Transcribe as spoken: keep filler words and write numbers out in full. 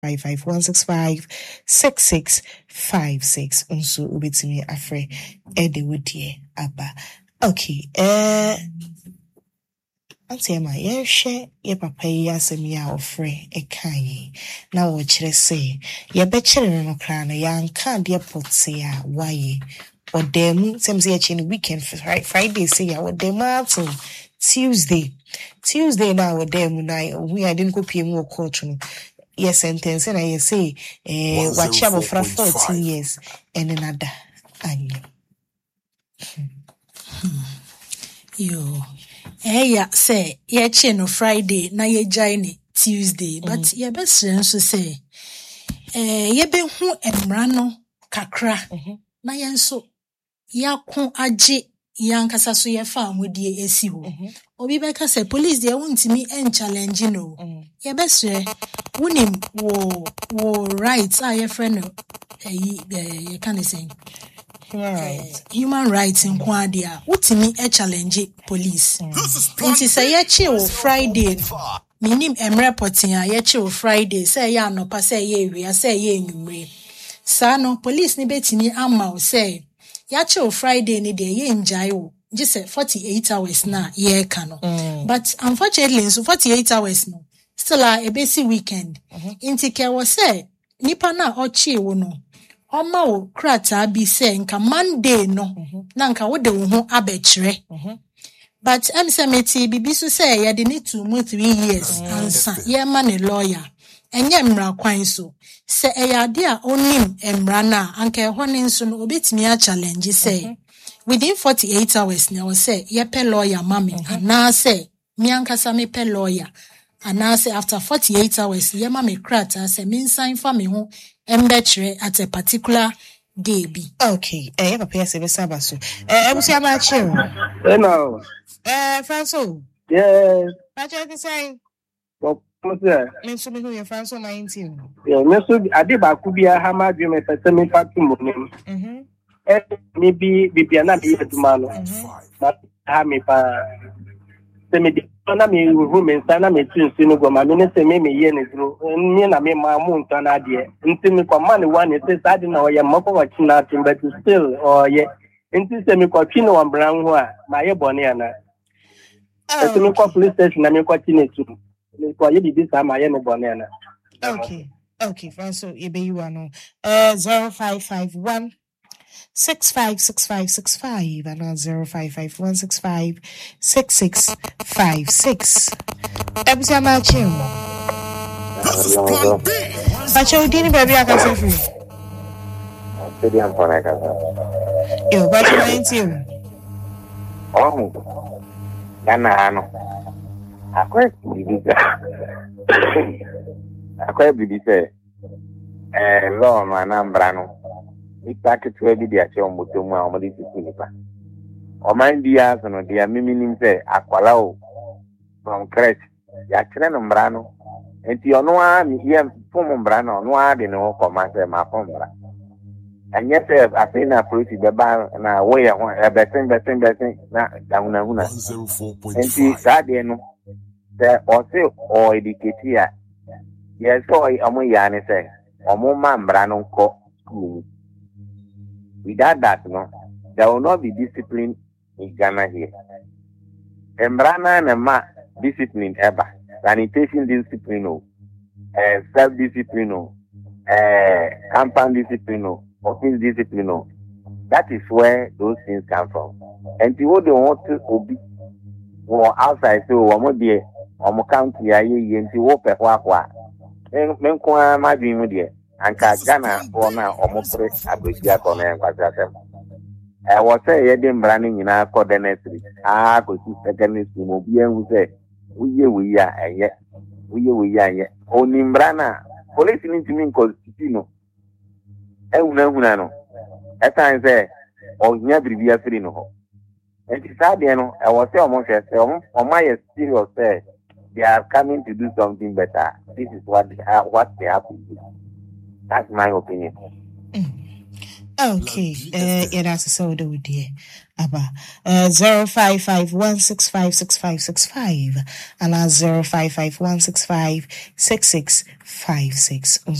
five five one six five six six five six. Unso ubetimi afre ede wodie aba. Okay, eh Antiema ye she ye papa yi asem ya ofre e kan yi na wo kire se ye be kire no kra no ya nka de potse a waye odem sem se ye chi weekend right Friday say ya odem ato Tuesday Tuesday na odem na we I didn't go P M court no yes sentence na ye say eh wachi abofra fourteen years and another anyo yo Eh ya say ye che no Friday na ye jai ni Tuesday mm. But ye be sren so say eh ye be hu emra no kakra mm-hmm. Na ye nso ya ko age yankasa so ye fa amodie esi ho mm-hmm. Obi be ka say police dey wontimi en challenge no mm. Ye be sre wonim wo wo rights a ye friend no eh ye can say Human rights. Uh, human rights in Kwadia. Utimi e challenge police. Inti say ye chi o Friday. Minim em reporting a ye chi o Friday. Say ya no pa say ye wi say ye enwumre. Sa no police ni betimi ama o say ya chi o Friday ni de ye njai o. Just forty-eight hours na ye ka no. Mm. But unfortunately so forty-eight hours no. Still a ebesi weekend. Mm-hmm. Inti ke wo say nipa na o chi wo no. Oma o krata bi say nka Monday no mm-hmm. Na nka wo de wo ho abekire mm-hmm. But em say meti bibi so say ya de need two more three years mm-hmm. Ansa ye ma ne lawyer enye mra kwan so say e ya de a onim emra na anka e ho ne nso no obetimi a challenge say mm-hmm. Within forty-eight hours na wo say ye pe lawyer mami mm-hmm. Na say mi anka sa me pe lawyer and say after forty-eight hours ye ma me krata say me sign for me ho embetre at a particular day be. Okay, eh papa yesi be sabaso. Eh ebusi abachi o. Eh no. Eh Franso. Yes. Pacha ke say. What say? Me so me hu ye Franso nineteen. Yeah, me so ade ba ku bia ha ma dwe me pese me fatu mo nim. Mhm. Eh me bi bibia na bi eduma no. Na ha me pa se me di na me hu me nsa na me tunsi no goma me ne se me me ye ne duro me na me ma mu nta na de nti me kwa ma ne wa ne se sa de na o ye mako wa china tin but still o ye nti se me kwa twino wa bran ho a ma ye bone ana se me kwa police station na me kwa chine tu me kwa ye bibi sa ma ye ne bone ana. Okay, okay, Franso ye be you ano uh zero five five one Six five six five six five and now zero five five one six five six six five six. Ebusi amachi. Pacho dini baby I can say free. Steady and fun I can. Yo, pacho nineteen. Oh, Ghana ano. Akwe bibi sa. Akwe bibi say. Eh, law no Anambra no. Ipa ketewa bi de ache omoto mu a omode titi nipa oman dia so no dia miminim se akwala o from crèche ya kire no mbra no enti ono a mi ye fom mbra no ono a de no koma se ma fom mbra anya se afi na police be ba na wo ye ho e beten beten beten na dawuna huna enti sa de no se o se o educate ya ye so omo ya ne se omo ma mbra no ko school. Without that, no, there will not be discipline in Ghana here. Embrana and ma discipline ever. Sanitation discipline, uh, self-discipline, uh, compound discipline, office discipline. That is where those things come from. And the what they want to be or outside, so one day, on my county, I and to open Wakwa. Men kwa ma dream with Anka Ghana or now or more Abuja Kona Quadratem. I was say, I didn't running in our coordinators. Ah, could see secondary school, who say, we we are, and yet we we are yet. Only Brana, police need to mean Costino. Eunano. At times, eh, or never be a free no. And it's sad, you know, I was almost as on my serious say, they are coming to do something better. This is what they have, what they have to do. That's my opinion. Mm. Okay, uh, yeah, that's so do dear. Aba, uh, zero five five one six five six five six five and uh, zero five five one six five six six five six.